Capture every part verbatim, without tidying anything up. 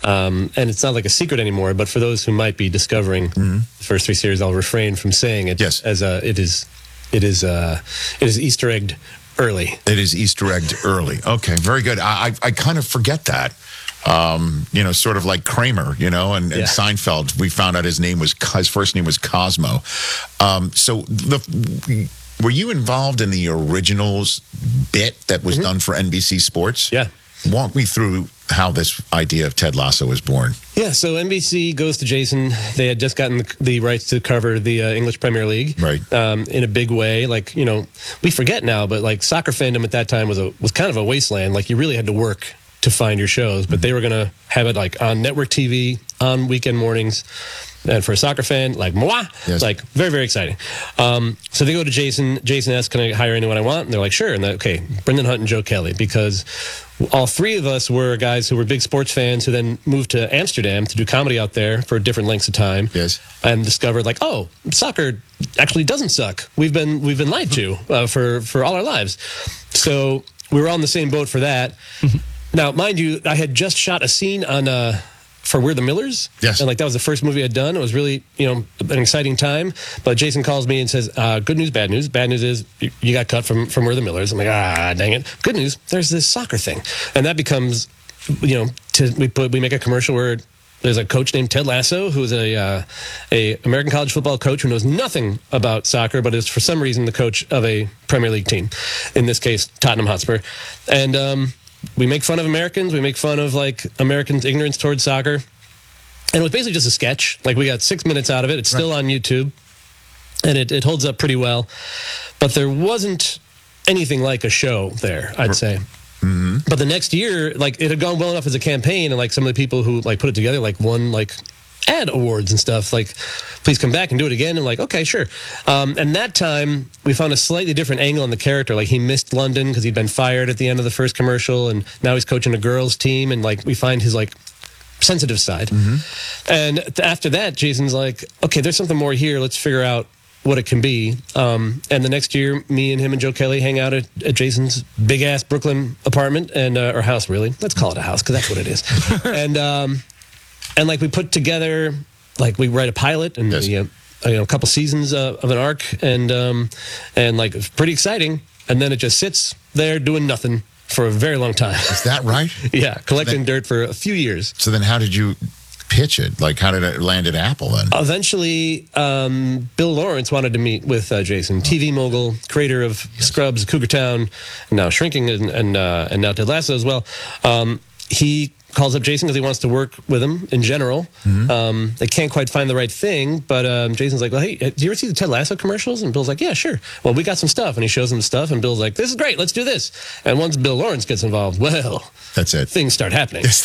Um, and it's not like a secret anymore, but for those who might be discovering mm-hmm. the first three series, I'll refrain from saying it yes. as a, it is, it is, uh, it is Easter egged early. It is Easter egged early. Okay, very good. I, I, I kind of forget that. Um, you know, sort of like Kramer, you know, and, and yeah. Seinfeld. We found out his name was, his first name was Cosmo. Um, so the, were you involved in the originals bit that was mm-hmm. done for N B C Sports? Yeah. Walk me through how this idea of Ted Lasso was born. Yeah, so N B C goes to Jason. They had just gotten the, the rights to cover the uh, English Premier League, right? Um, in a big way. Like, you know, we forget now, but like soccer fandom at that time was a was kind of a wasteland. Like, you really had to work to find your shows, but they were going to have it like on network T V on weekend mornings. And for a soccer fan like moi, yes. like very, very exciting. Um, so they go to Jason. Jason asks, can I hire anyone I want? And they're like, sure. And they're, okay, Brendan Hunt and Joe Kelly, because all three of us were guys who were big sports fans who then moved to Amsterdam to do comedy out there for different lengths of time. Yes. And discovered like, oh, soccer actually doesn't suck. We've been we've been lied to uh, for for all our lives. So we were all in the same boat for that. Now, mind you, I had just shot a scene on uh, for We're the Millers. Yes. And like that was the first movie I'd done. It was really, you know, an exciting time. But Jason calls me and says, uh, good news, bad news. Bad news is you got cut from, from We're the Millers. I'm like, ah, dang it. Good news, there's this soccer thing. And that becomes, you know, to, we put we make a commercial where there's a coach named Ted Lasso, who is a uh, a American college football coach who knows nothing about soccer, but is for some reason the coach of a Premier League team. In this case, Tottenham Hotspur. And um we make fun of Americans. We make fun of, like, Americans' ignorance towards soccer. And it was basically just a sketch. Like, we got six minutes out of it. It's still right. on YouTube. And it, it holds up pretty well. But there wasn't anything like a show there, I'd say. Mm-hmm. But the next year, like, it had gone well enough as a campaign. And, like, some of the people who, like, put it together, like, won, like, ad awards and stuff. Like, please come back and do it again. And like, okay, sure. Um, and that time we found a slightly different angle on the character. Like, he missed London because he'd been fired at the end of the first commercial, and now he's coaching a girls team. And like, we find his like sensitive side. Mm-hmm. And th- after that, Jason's like, okay, there's something more here. Let's figure out what it can be. Um, and the next year, me and him and Joe Kelly hang out at, at Jason's big ass Brooklyn apartment and uh, or house, really. Let's call it a house because that's what it is. and um, And, like, we put together, like, we write a pilot and, yes. we, uh, you know, a couple seasons uh, of an arc. And, um, and like, it's pretty exciting. And then it just sits there doing nothing for a very long time. Is that right? Yeah, collecting then, dirt for a few years. So then how did you pitch it? Like, how did it land at Apple then? Eventually, um, Bill Lawrence wanted to meet with uh, Jason, T V mogul, creator of yes. Scrubs, Cougar Town, and now Shrinking, and, and, uh, and now Ted Lasso as well. Um, he calls up Jason because he wants to work with him in general. Mm-hmm. Um, they can't quite find the right thing, but um, Jason's like, well, hey, do you ever see the Ted Lasso commercials? And Bill's like, yeah, sure. Well, we got some stuff. And he shows him the stuff, and Bill's like, this is great, let's do this. And once Bill Lawrence gets involved, well, that's it. Things start happening. Yes,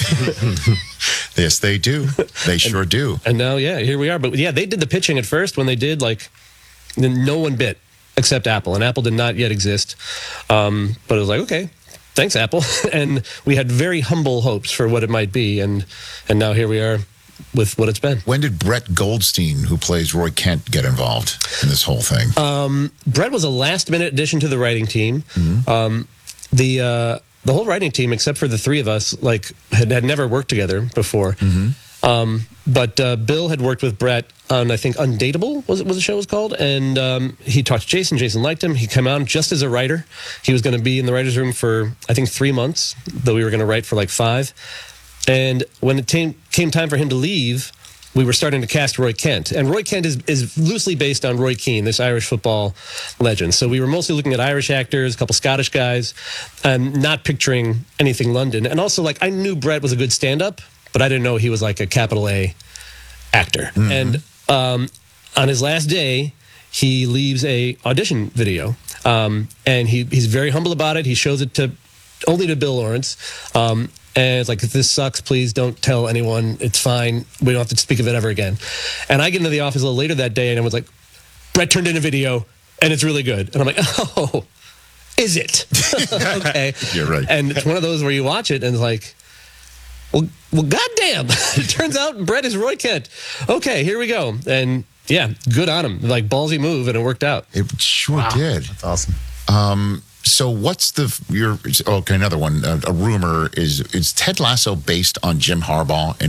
they, yes, they do. They sure and, do. And now, yeah, here we are. But yeah, they did the pitching at first when they did, like, then no one bit except Apple. And Apple did not yet exist. Um, but it was like, okay, thanks, Apple. And we had very humble hopes for what it might be, and and now here we are with what it's been. When did Brett Goldstein, who plays Roy Kent, get involved in this whole thing? Um, Brett was a last-minute addition to the writing team. Mm-hmm. Um, the uh, the whole writing team, except for the three of us, like had, had never worked together before. Mm-hmm. Um, but uh, Bill had worked with Brett on, I think, Undateable, was it was the show was called? And um, he talked to Jason. Jason liked him. He came on just as a writer. He was going to be in the writer's room for, I think, three months, though we were going to write for like five. And when it came, came time for him to leave, we were starting to cast Roy Kent. And Roy Kent is, is loosely based on Roy Keane, this Irish football legend. So we were mostly looking at Irish actors, a couple Scottish guys, and not picturing anything London. And also, like, I knew Brett was a good stand-up, but I didn't know he was like a capital A actor. Mm-hmm. And um, on his last day, he leaves a audition video, um, and he he's very humble about it. He shows it to only to Bill Lawrence, um, and it's like, if this sucks, please don't tell anyone. It's fine. We don't have to speak of it ever again. And I get into the office a little later that day, and I was like, Brett turned in a video, and it's really good. And I'm like, oh, is it? Okay, you're right. And it's one of those where you watch it, and it's like, Well, well, goddamn! It turns out Brett is Roy Kent. Okay, here we go. And yeah, good on him. Like, ballsy move, and it worked out. It sure wow. did. That's awesome. Um, so what's the your okay? Another one. Uh, a rumor is is Ted Lasso based on Jim Harbaugh? And